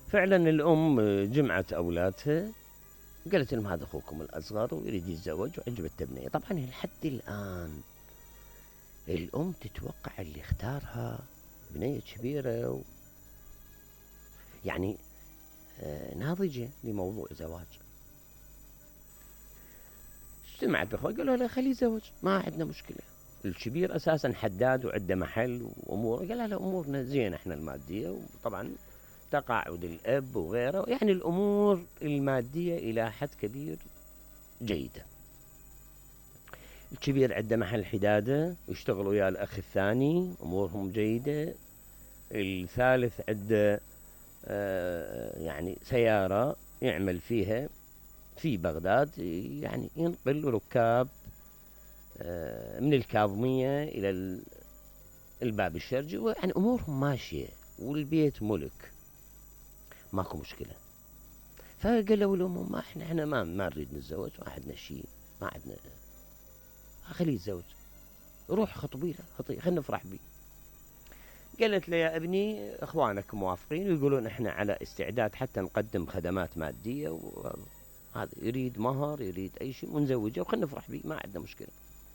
فعلا الأم جمعت أولادها، قالت لهم هذا أخوكم الأصغر ويريد يتزوج وعجبته بنية. طبعا لحد الآن الأم تتوقع اللي اختارها بنية كبيرة يعني ناضجة لموضوع زواج. اجتمعت بأخوة قالوا له خليه يتزوج ما عندنا مشكلة. الكبير أساسا حداد وعنده محل وأمور، قال له أمورنا زينة احنا المادية، وطبعا تقاعد الأب وغيره، يعني الأمور المادية إلى حد كبير جيدة. الكبير عنده محل حدادة ويشتغل ويا الأخ الثاني أمورهم جيدة. الثالث عنده يعني سيارة يعمل فيها في بغداد، يعني ينقل ركاب من الكاظمية إلى الباب الشرجي، يعني أمورهم ماشية والبيت ملك ماكو مشكلة. فقالوا لهم ما احنا ما نريد نتزوج، ما عندنا شيء، ما عندنا، خليه يتزوج، روح خطبي له خلينا نفرح بيه. قالت له يا ابني اخوانك موافقين ويقولون احنا على استعداد حتى نقدم خدمات مادية، وهذا يريد مهر يريد اي شيء ونزوجه وخلنا نفرح بيه ما عندنا مشكلة.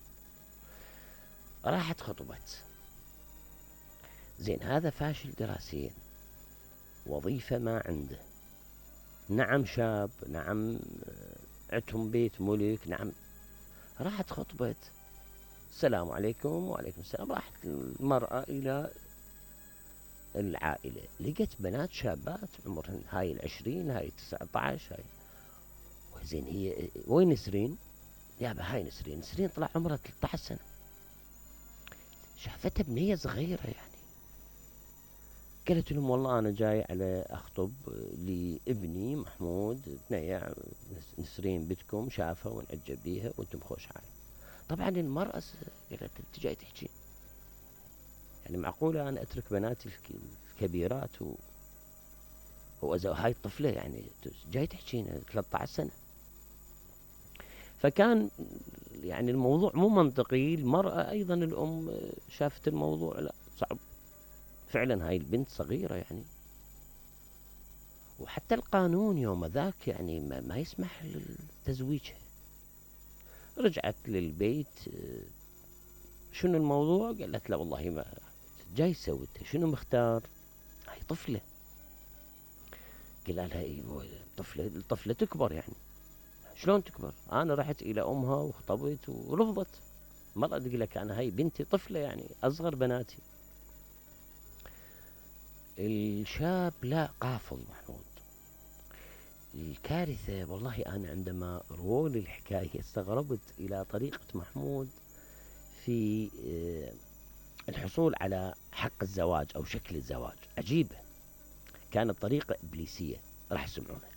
راحت خطبت. زين هذا فاشل دراسيا، وظيفة ما عنده، نعم شاب، نعم عندهم بيت ملك، نعم. راحت خطبت، السلام عليكم وعليكم السلام. راحت المرأة إلى العائلة، لقت بنات شابات عمرهن هاي 20 هاي 19 هاي. وزين هي وين نسرين؟ يابا هاي نسرين. نسرين طلع عمرها 13 سنة. شافتها بنية صغيرة يعني. قالت لهم والله أنا جاي على أخطب لابني محمود بنية، نسرين بنتكم شافها وانعجب بيها وانتم خوش حال. طبعا المرأة قالت انت جاي تحكي يعني معقولة أنا أترك بناتي الكبيرات هاي الطفلة يعني جاي تحكينا 13 سنة. فكان يعني الموضوع مو منطقي. المرأة أيضا الأم شافت الموضوع لا صعب فعلا، هاي البنت صغيرة يعني، وحتى القانون يوم ذاك يعني ما يسمح لتزويجها. رجعت للبيت، شنو الموضوع؟ قالت لا والله ما جاي سويته، شنو مختار؟ هاي طفلة. قال لها ايوه الطفلة تكبر يعني. شلون تكبر؟ انا رحت الى امها وخطبت ورفضت. مرة تقول لك انا هاي بنتي طفلة يعني اصغر بناتي. الشاب لا قافز محمود. الكارثة والله انا عندما روولي الحكاية استغربت الى طريقة محمود في الحصول على حق الزواج او شكل الزواج. عجيبة، كانت طريقة ابليسية. راح تسمعونها.